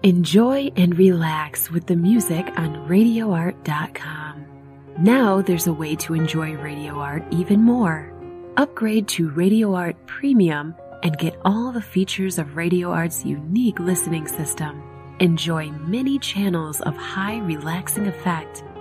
Enjoy and relax with the music on RadioArt.com. Now there's a way to enjoy Radio Art even more. Upgrade to Radio Art Premium and get all the features of Radio Art's unique listening system. Enjoy many channels of high relaxing effect